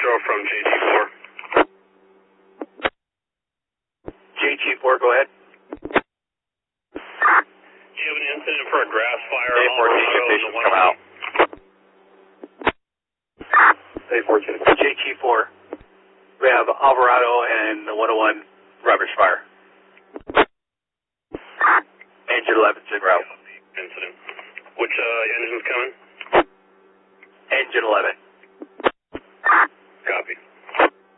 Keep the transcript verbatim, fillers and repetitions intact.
Astro from J T four. J T four, go ahead. Do you have an incident for a grass fire? A fourteen, conditions come out. A fourteen. J T four. We have Alvarado and the one oh one rubbish fire. Engine eleven's en route. Incident. Which uh, engine's coming? Engine eleven. Copy.